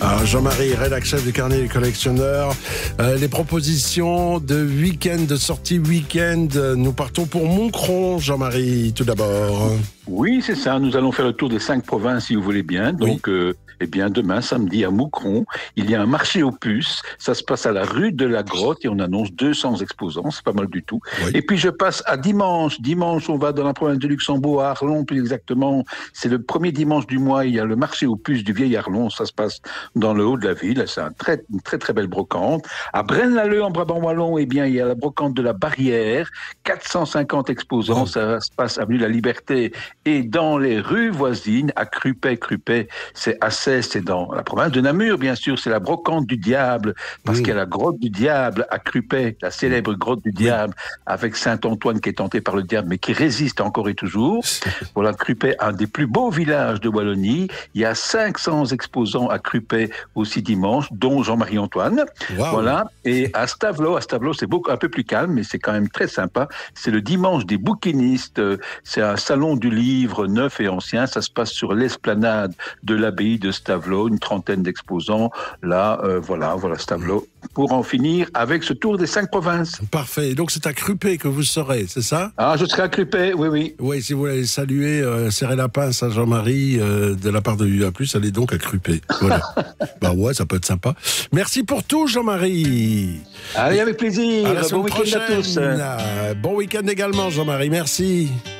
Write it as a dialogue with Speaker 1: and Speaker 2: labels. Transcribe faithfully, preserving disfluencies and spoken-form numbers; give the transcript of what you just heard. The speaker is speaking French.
Speaker 1: Alors Jean-Marie, rédacteur du Carnet des collectionneurs, euh, les propositions de week-end, de sortie week-end, nous partons pour Moncron, Jean-Marie, tout d'abord.
Speaker 2: Oui, c'est ça, nous allons faire le tour des cinq provinces si vous voulez bien, donc oui. euh, eh bien demain, samedi à Moncron, il y a un marché aux puces, ça se passe à la rue de la Grotte et on annonce deux cents exposants, c'est pas mal du tout. Oui. Et puis je passe à dimanche, dimanche on va dans la province de Luxembourg, à Arlon plus exactement, c'est le premier dimanche du mois, il y a le marché aux puces du Vieil Arlon, ça se passe dans le haut de la ville, c'est un très, une très très belle brocante. À Braine-l'Alleud en Brabant Wallon, eh bien il y a la brocante de la Barrière, quatre cent cinquante exposants, oh. Ça se passe avenue La Liberté. Et dans les rues voisines, à Crupet, Crupet, c'est Assès, c'est dans la province de Namur, bien sûr, c'est la brocante du diable, parce oui. qu'il y a la grotte du diable à Crupet, la célèbre grotte du oui. diable, avec Saint-Antoine qui est tenté par le diable, mais qui résiste encore et toujours. Voilà, Crupet, un des plus beaux villages de Wallonie. Il y a cinq cents exposants à Crupet aussi dimanche, dont Jean-Marie Antoine. Wow. Voilà. Et à Stavelot, à Stavelot, c'est beaucoup, un peu plus calme, mais c'est quand même très sympa. C'est le dimanche des bouquinistes. C'est un salon du livre neuf et ancien. Ça se passe sur l'esplanade de l'abbaye de Stavelot, une trentaine d'exposants. Là, euh, voilà, voilà Stavelot. Pour en finir avec ce tour des cinq provinces.
Speaker 1: Parfait. Donc c'est à Crupet que vous serez, c'est ça?
Speaker 2: Ah, je serai à Crupet, oui, oui.
Speaker 1: Oui, si vous voulez saluer, euh, serrer la pince à Jean-Marie euh, de la part de U A plus, allez donc à Crupet. Voilà. Bah ouais, ça peut être sympa. Merci pour tout, Jean-Marie.
Speaker 2: Allez, avec plaisir.
Speaker 1: À la
Speaker 2: bon week-end à tous.
Speaker 1: Bon week-end également, Jean-Marie. Merci.